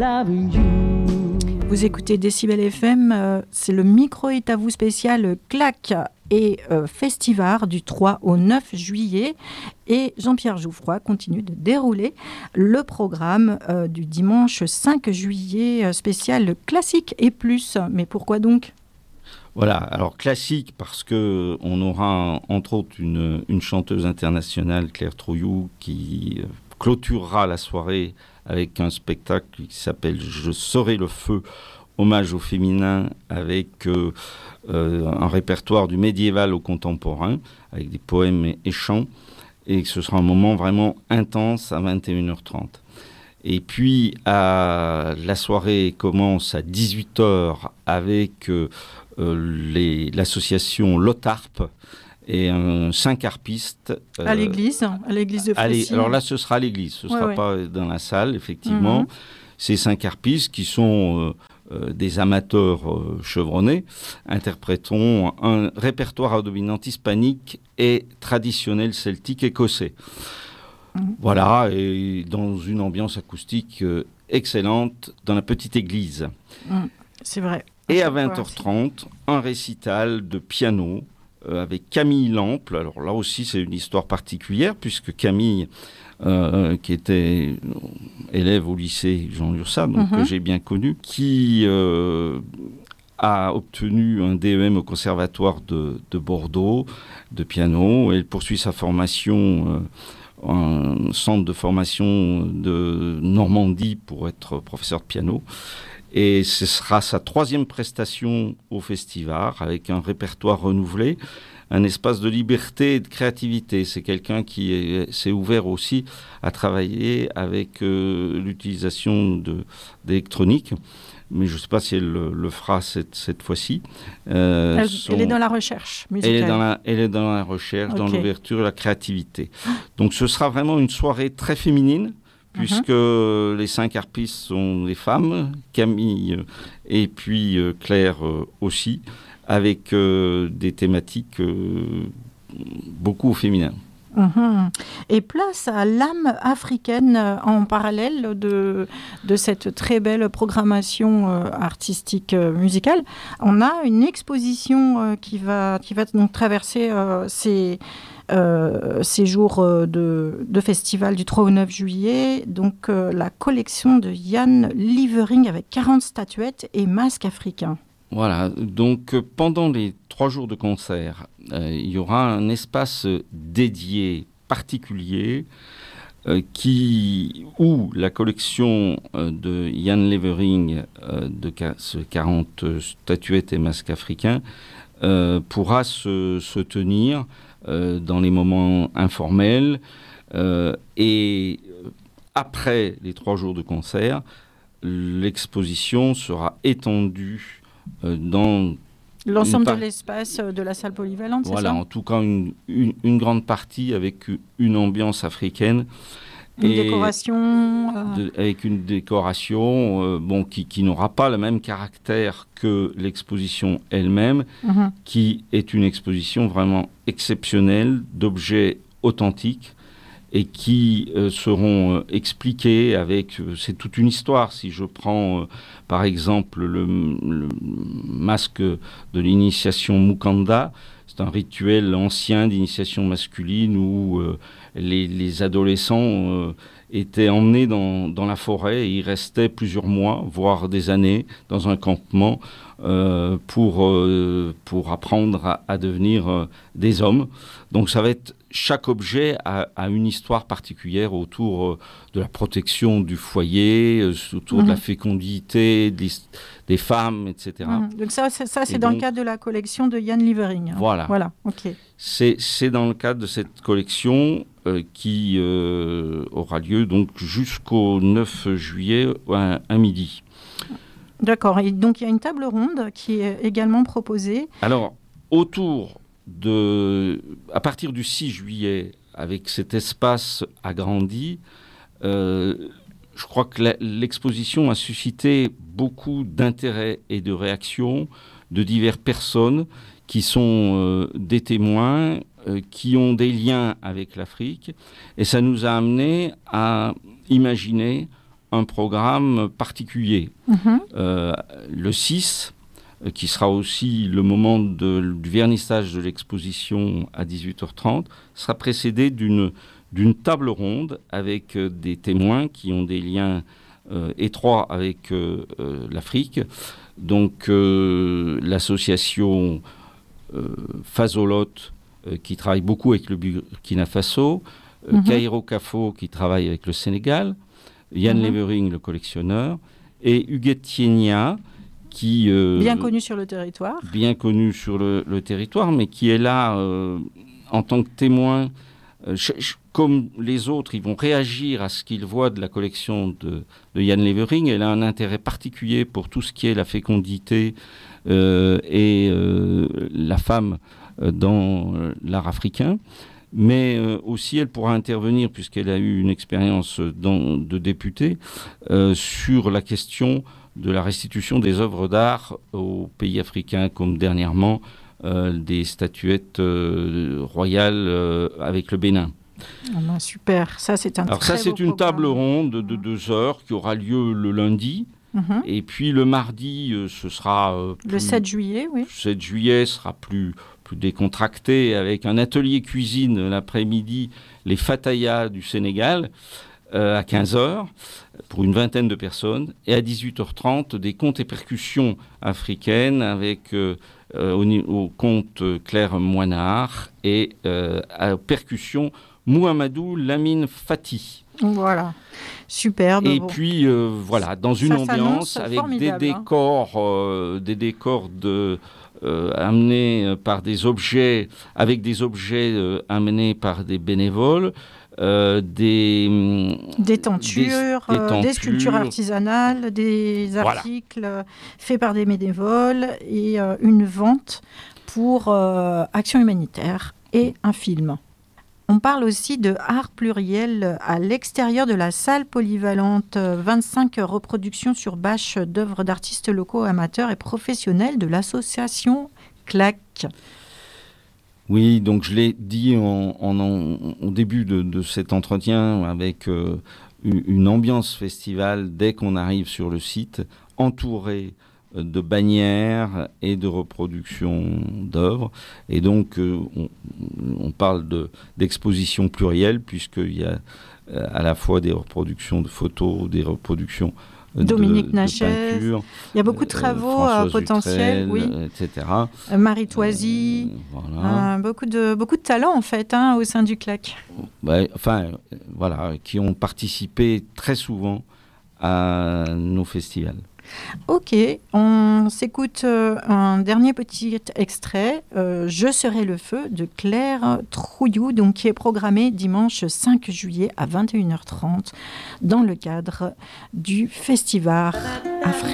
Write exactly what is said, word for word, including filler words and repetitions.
loving you. Vous écoutez Décibel F M, euh, c'est le micro est à vous spécial Claque et euh, Festival du trois au neuf juillet. Et Jean-Pierre Jouffroy continue de dérouler le programme euh, du dimanche cinq juillet euh, spécial classique et plus. Mais pourquoi donc ? Voilà, alors classique parce que on aura entre autres une, une chanteuse internationale, Claire Trouillou, qui euh, clôturera la soirée avec un spectacle qui s'appelle « Je serai le feu », hommage au féminin avec euh, euh, un répertoire du médiéval au contemporain, avec des poèmes et, et chants, et ce sera un moment vraiment intense à vingt et une heures trente. Et puis, à, la soirée commence à dix-huit heures avec euh, euh, les, l'association Lotarpe et un cinq harpistes. Euh, à l'église, à l'église de Frécy. Alors là, ce sera à l'église, ce ne ouais, sera ouais. pas dans la salle, effectivement. Mmh. Ces cinq harpistes qui sont euh, euh, des amateurs euh, chevronnés interpréteront un répertoire à dominante hispanique et traditionnel celtique écossais. Mmh. Voilà, et dans une ambiance acoustique euh, excellente dans la petite église. Mmh. C'est vrai. Et à vingt heures trente, un récital de piano euh, avec Camille Lample. Alors là aussi, c'est une histoire particulière, puisque Camille, euh, qui était élève au lycée Jean Lursa, donc mm-hmm. que j'ai bien connu, qui euh, a obtenu un D E M au Conservatoire de, de Bordeaux, de piano. Elle poursuit sa formation euh, un centre de formation de Normandie pour être professeur de piano. Et ce sera sa troisième prestation au festival avec un répertoire renouvelé, un espace de liberté et de créativité. C'est quelqu'un qui est, s'est ouvert aussi à travailler avec euh, l'utilisation de, d'électronique. Mais je ne sais pas si elle le, le fera cette, cette fois-ci. Euh, elle, son... elle est dans la recherche musicale. Elle est dans la, elle est dans la recherche, okay. dans l'ouverture et la créativité. Donc ce sera vraiment une soirée très féminine, puisque uh-huh. les cinq harpistes sont des femmes, Camille et puis euh, Claire euh, aussi, avec euh, des thématiques euh, beaucoup féminines. Mmh. Et place à l'âme africaine euh, en parallèle de, de cette très belle programmation euh, artistique euh, musicale. On a une exposition euh, qui va, qui va donc traverser euh, ces, euh, ces jours euh, de, de festival du trois au neuf juillet. Donc euh, la collection de Yann Livering avec quarante statuettes et masques africains. Voilà, donc euh, pendant les trois jours de concert, euh, il y aura un espace dédié particulier euh, qui, où la collection euh, de Yann Levering euh, de ca- quarante statuettes et masques africains euh, pourra se, se tenir euh, dans les moments informels euh, et après les trois jours de concert, l'exposition sera étendue Euh, dans l'ensemble par... de l'espace de la salle polyvalente, voilà, c'est ça ? en tout cas une, une, une grande partie avec une ambiance africaine. Une et décoration euh... de, avec une décoration euh, bon, qui, qui n'aura pas le même caractère que l'exposition elle-même, mm-hmm. qui est une exposition vraiment exceptionnelle d'objets authentiques et qui euh, seront euh, expliqués avec... Euh, c'est toute une histoire. Si je prends, euh, par exemple, le, le masque de l'initiation Mukanda, c'est un rituel ancien d'initiation masculine où euh, les, les adolescents euh, étaient emmenés dans, dans la forêt et ils restaient plusieurs mois, voire des années, dans un campement euh, pour, euh, pour apprendre à, à devenir euh, des hommes. Donc ça va être... Chaque objet a, a une histoire particulière autour euh, de la protection du foyer, euh, autour mmh. de la fécondité des, des femmes, et cetera. Mmh. Donc ça, c'est, ça, c'est dans donc, le cadre de la collection de Yann Livering. Hein. Voilà. Voilà. Okay. C'est, c'est dans le cadre de cette collection euh, qui euh, aura lieu donc jusqu'au neuf juillet à, à midi. D'accord. Et donc il y a une table ronde qui est également proposée. Alors, autour... De, à partir du six juillet, avec cet espace agrandi, euh, je crois que la, l'exposition a suscité beaucoup d'intérêt et de réactions de diverses personnes qui sont euh, des témoins, euh, qui ont des liens avec l'Afrique. Et ça nous a amené à imaginer un programme particulier. Mmh. Euh, le six, qui sera aussi le moment de, du vernissage de l'exposition à dix-huit heures trente, sera précédé d'une, d'une table ronde avec euh, des témoins qui ont des liens euh, étroits avec euh, euh, l'Afrique. Donc euh, l'association euh, Fazolot, euh, qui travaille beaucoup avec le Burkina Faso, euh, mmh. Cairo Cafo, qui travaille avec le Sénégal, Yann mmh. Levering, le collectionneur, et Huguette Tienia, qui... Euh, bien connu sur le territoire. Bien connu sur le, le territoire, mais qui est là euh, en tant que témoin. Euh, je, je, comme les autres, ils vont réagir à ce qu'ils voient de la collection de, de Yann Levering. Elle a un intérêt particulier pour tout ce qui est la fécondité euh, et euh, la femme euh, dans l'art africain. Mais euh, aussi, elle pourra intervenir, puisqu'elle a eu une expérience dans, de députée, euh, sur la question de la restitution des œuvres d'art aux pays africains, comme dernièrement euh, des statuettes euh, royales euh, avec le Bénin. Oh ben super, ça c'est un Alors très ça c'est beau une programme. table ronde de, de deux heures qui aura lieu le lundi. Mm-hmm. Et puis le mardi, euh, ce sera... Euh, plus, le sept juillet, oui. Le sept juillet sera plus, plus décontracté, avec un atelier cuisine l'après-midi, les fatayas du Sénégal, euh, à quinze heures, pour une vingtaine de personnes. Et à dix-huit heures trente, des contes et percussions africaines avec euh, euh, au, au conte Claire Moinard et euh, à percussion Mouhamadou Lamine Fati. Voilà, superbe. Et bon. puis euh, voilà, dans une Ça ambiance avec des décors, hein. euh, des décors de, euh, amenés par des objets, avec des objets euh, amenés par des bénévoles, euh, des, des tentures, des, des tentures, des sculptures artisanales, des articles voilà. faits par des bénévoles et euh, une vente pour euh, Action humanitaire et un film. On parle aussi de art pluriel à l'extérieur de la salle polyvalente. vingt-cinq reproductions sur bâche d'œuvres d'artistes locaux, amateurs et professionnels de l'association C L A C. Oui, donc je l'ai dit en, en, en, au début de, de cet entretien, avec euh, une ambiance festival dès qu'on arrive sur le site, entouré de bannières et de reproductions d'œuvres. Et donc, euh, on, on parle de, d'exposition plurielle, puisqu'il y a euh, à la fois des reproductions de photos, des reproductions de, Dominique de Nachès. peinture. Il y a beaucoup de travaux euh, potentiels. Oui. et cetera. Euh, Marie Toisy. Euh, voilà. euh, beaucoup, de, beaucoup de talents, en fait, hein, au sein du C L A C. Ouais, enfin, voilà, qui ont participé très souvent à nos festivals. Ok, on s'écoute euh, un dernier petit extrait, euh, Je serai le feu de Claire Trouillou, donc, qui est programmé dimanche cinq juillet à vingt et une heures trente dans le cadre du festival Afrique.